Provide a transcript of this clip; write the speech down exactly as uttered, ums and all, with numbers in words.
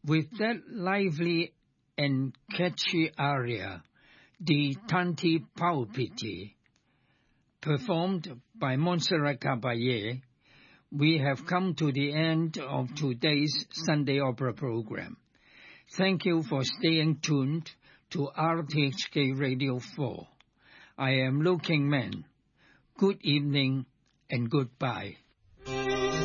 With that lively and catchy aria, the Tanti Palpiti, performed by Montserrat Caballé, we have come to the end of today's Sunday Opera program. Thank you for staying tuned to R T H K Radio four. I am Luke Kingman. Good evening and goodbye.